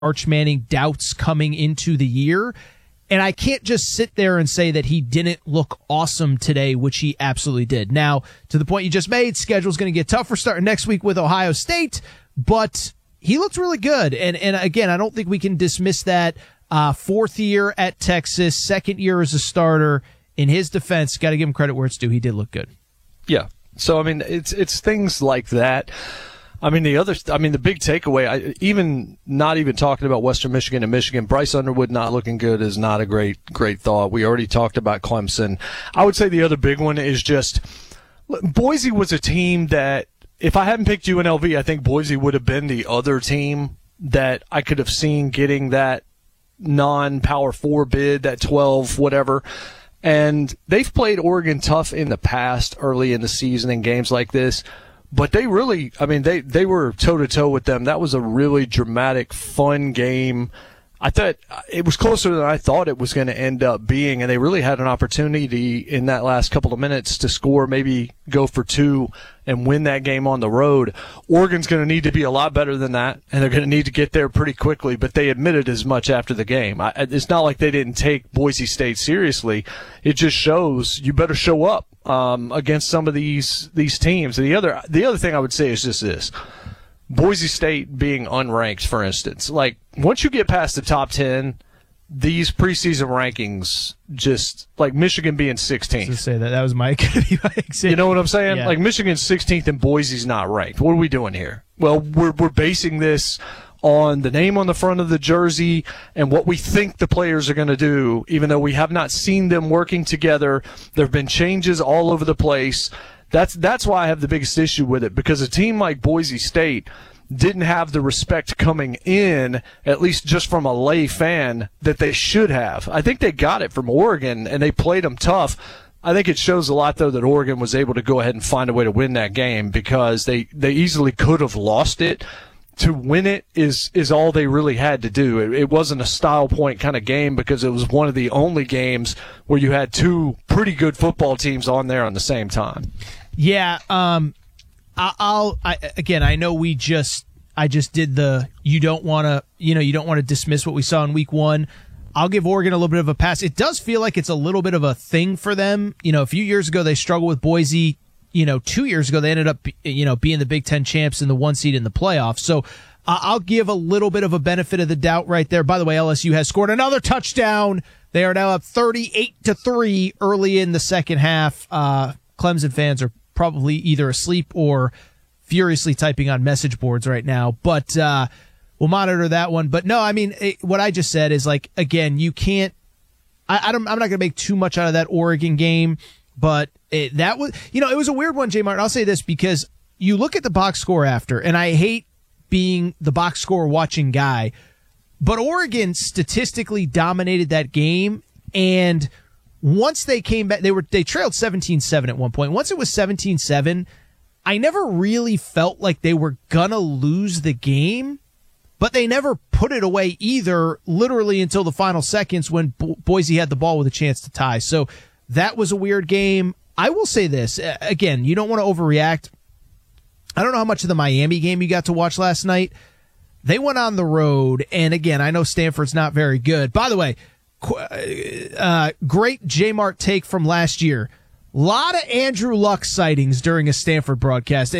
Arch Manning doubts coming into the year. And I can't just sit there and say that he didn't look awesome today, which he absolutely did. Now, to the point you just made, schedule's going to get tougher starting next week with Ohio State, but he looked really good. And again, I don't think we can dismiss that. Fourth year at Texas, second year as a starter. In his defense, got to give him credit where it's due. He did look good. Yeah. So, I mean, it's things like that. I mean, the big takeaway, not even talking about Western Michigan and Michigan, Bryce Underwood not looking good is not a great thought. We already talked about Clemson. I would say the other big one is just Boise was a team that if I hadn't picked UNLV, I think Boise would have been the other team that I could have seen getting that non-Power 4 bid, that 12, whatever. And they've played Oregon tough in the past, early in the season in games like this. But they really, I mean, they were toe-to-toe with them. That was a really dramatic, fun game. I thought it was closer than I thought it was going to end up being, and they really had an opportunity in that last couple of minutes to score, maybe go for two and win that game on the road. Oregon's going to need to be a lot better than that, and they're going to need to get there pretty quickly, but they admitted as much after the game. It's not like they didn't take Boise State seriously. It just shows you better show up against some of these teams. And the other thing I would say is just this. Boise State being unranked, for instance. Like, once you get past the top 10, these preseason rankings just, like Michigan being 16th. To say that was my You know what I'm saying? Yeah. Like, Michigan's 16th and Boise's not ranked. What are we doing here? Well, we're basing this on the name on the front of the jersey and what we think the players are going to do, even though we have not seen them working together. There have been changes all over the place. That's why I have the biggest issue with it, because a team like Boise State didn't have the respect coming in, at least just from a lay fan, that they should have. I think they got it from Oregon, and they played them tough. I think it shows a lot, though, that Oregon was able to go ahead and find a way to win that game, because they easily could have lost it. To win it is all they really had to do. It wasn't a style point kind of game, because it was one of the only games where you had two pretty good football teams on there on the same time. Yeah, I know I just did the you don't want to dismiss what we saw in week one. I'll give Oregon a little bit of a pass. It does feel like it's a little bit of a thing for them. A few years ago they struggled with Boise. 2 years ago they ended up being the Big Ten champs and the 1 seed in the playoffs. So I'll give a little bit of a benefit of the doubt right there. By the way, LSU has scored another touchdown. They are now up 38-3 early in the second half. Clemson fans are probably either asleep or furiously typing on message boards right now, but we'll monitor that one. But no, I mean, what I just said is, like, again, you can't. I'm not going to make too much out of that Oregon game, but that was, it was a weird one, Jay Martin. I'll say this because you look at the box score after, and I hate being the box score watching guy, but Oregon statistically dominated that game, and once they came back, they trailed 17-7 at one point. Once it was 17-7, I never really felt like they were gonna lose the game, but they never put it away either, literally until the final seconds when Boise had the ball with a chance to tie. So that was a weird game. I will say this, again, you don't want to overreact. I don't know how much of the Miami game you got to watch last night. They went on the road, and again, I know Stanford's not very good. By the way, great J-Mart take from last year. A lot of Andrew Luck sightings during a Stanford broadcast.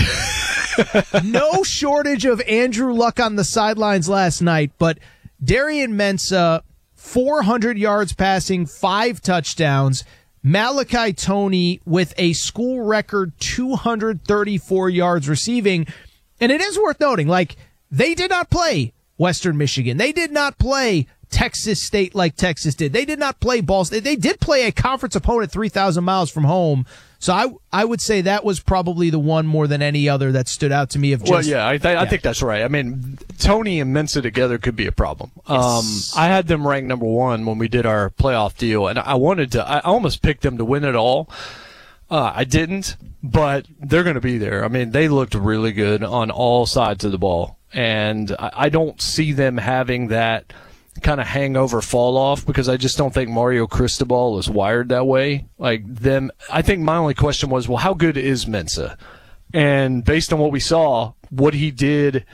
No shortage of Andrew Luck on the sidelines last night, but Darian Mensah, 400 yards passing, 5 touchdowns. Malachi Toney with a school record 234 yards receiving. And it is worth noting, like, they did not play Western Michigan. They did not play Texas State like Texas did. They did not play Ball State. They did play a conference opponent 3,000 miles from home. So I would say that was probably the one more than any other that stood out to me. I think that's right. I mean, Toney and Mensah together could be a problem. Yes. I had them ranked number 1 when we did our playoff deal, and I almost picked them to win it all. I didn't, but they're going to be there. I mean, they looked really good on all sides of the ball, and I don't see them having that kind of hangover fall off, because I just don't think Mario Cristobal is wired that way. Like them, I think my only question was, well, how good is Mensah? And based on what we saw, what he did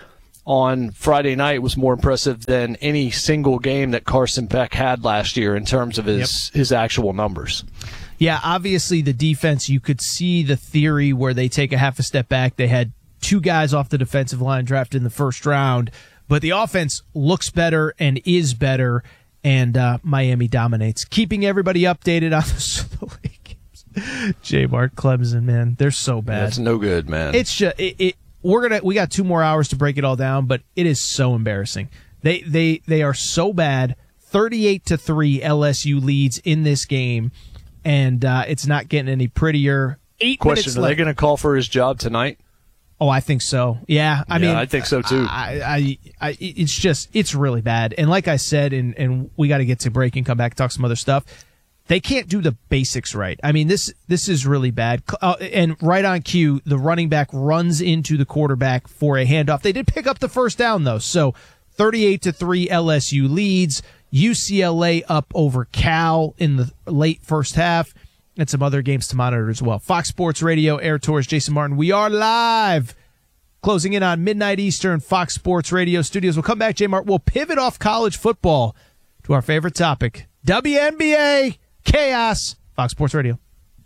on Friday night was more impressive than any single game that Carson Beck had last year in terms of his actual numbers. Yeah, obviously the defense, you could see the theory where they take a half a step back. They had 2 guys off the defensive line drafted in the first round, but the offense looks better and is better, and Miami dominates. Keeping everybody updated on the league games. J-Mart, Clemson, man, they're so bad. That's no good, man. It's just we got 2 more hours to break it all down, but it is so embarrassing. They are so bad. 38-3 LSU leads in this game, and it's not getting any prettier. 8 Question: minutes Are left. they going to call for his job tonight? Oh, I think so. Yeah, I mean, I think so too. It's really bad. And like I said, and we got to get to break and come back and talk some other stuff. They can't do the basics right. I mean, this is really bad. And right on cue, the running back runs into the quarterback for a handoff. They did pick up the first down though. So 38-3 LSU leads. UCLA up over Cal in the late first half. And some other games to monitor as well. Fox Sports Radio, Air Tours, Jason Martin. We are live. Closing in on midnight Eastern, Fox Sports Radio studios. We'll come back, J. Mart. We'll pivot off college football to our favorite topic, WNBA chaos. Fox Sports Radio.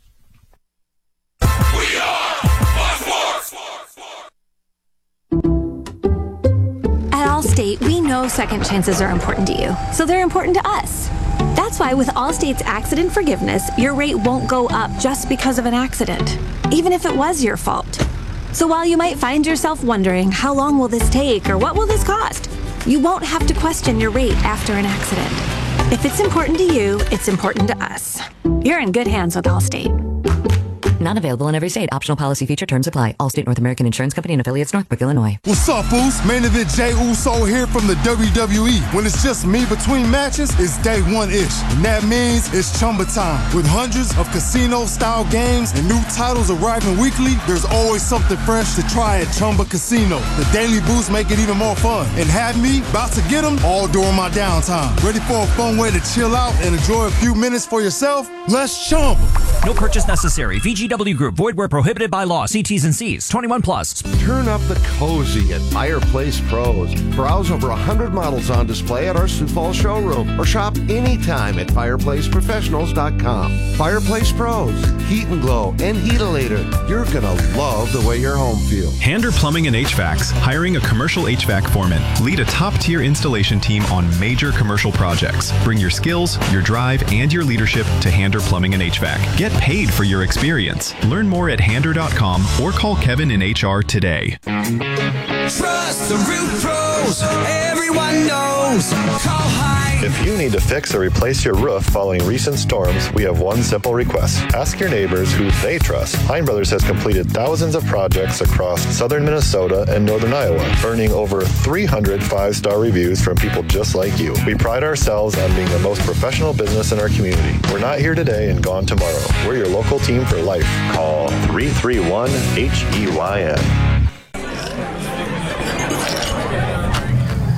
We are Fox Sports. At Allstate, we know second chances are important to you, so they're important to us. That's why with Allstate's accident forgiveness, your rate won't go up just because of an accident, even if it was your fault. So while you might find yourself wondering, how long will this take or what will this cost? You won't have to question your rate after an accident. If it's important to you, it's important to us. You're in good hands with Allstate. Not available in every state. Optional policy feature. Terms apply. Allstate North American Insurance Company and affiliates, Northbrook, Illinois. What's up, Boost? Main event Jey Uso here from the WWE. When it's just me between matches, it's day one-ish. And that means it's Chumba time. With hundreds of casino-style games and new titles arriving weekly, there's always something fresh to try at Chumba Casino. The Daily Boost make it even more fun. And have me about to get them all during my downtime. Ready for a fun way to chill out and enjoy a few minutes for yourself? Let's Chumba. No purchase necessary. VGW Group. Void where prohibited by law. See T's and C's. 21 plus. Turn up the cozy at Fireplace Pros. Browse over 100 models on display at our Sioux Falls showroom or shop anytime at fireplaceprofessionals.com. Fireplace Pros. Heat and Glow and Heatalator. You're going to love the way your home feels. Hander Plumbing and HVACs. Hiring a commercial HVAC foreman. Lead a top-tier installation team on major commercial projects. Bring your skills, your drive, and your leadership to Hander Plumbing and HVAC. Get paid for your experience. Learn more at hander.com or call Kevin in HR today. Trust the Root Pros. Everyone knows. Call Hine. If you need to fix or replace your roof following recent storms, we have one simple request. Ask your neighbors who they trust. Hine Brothers has completed thousands of projects across southern Minnesota and northern Iowa, earning over 300 five-star reviews from people just like you. We pride ourselves on being the most professional business in our community. We're not here today and gone tomorrow. We're your local team for life. Call 331-HEYN.